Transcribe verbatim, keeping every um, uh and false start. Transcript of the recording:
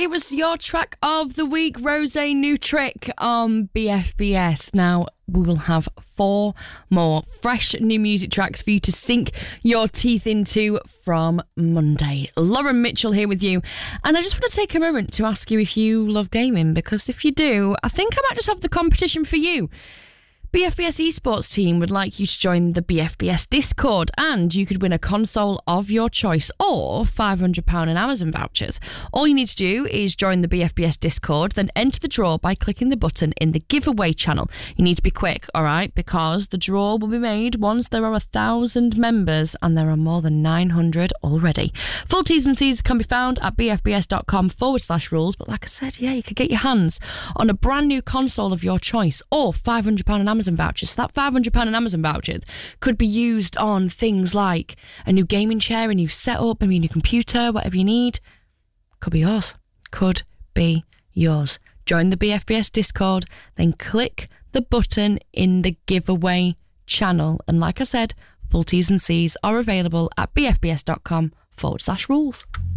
It was your track of the week, Rose, new trick on B F B S. Now, we will have four more fresh new music tracks for you to sink your teeth into from Monday. Lauren Mitchell here with you. And I just want to take a moment to ask you if you love gaming, because if you do, I think I might just have the competition for you. B F B S esports team would like you to join the B F B S Discord, and you could win a console of your choice or five hundred pounds in Amazon vouchers. All you need to do is join the B F B S Discord, then enter the draw by clicking the button in the giveaway channel. You need to be quick, all right, because the draw will be made once there are a thousand members, and there are more than nine hundred already. Full T's and C's can be found at bfbs.com forward slash rules. But like I said, yeah, you could get your hands on a brand new console of your choice or five hundred pounds in Amazon vouchers. So that five hundred pounds in Amazon vouchers could be used on things like a new gaming chair, a new setup, maybe a new computer, whatever you need. Could be yours. Could be yours. Join the B F B S Discord, then click the button in the giveaway channel. And like I said, full T's and C's are available at bfbs.com forward slash rules.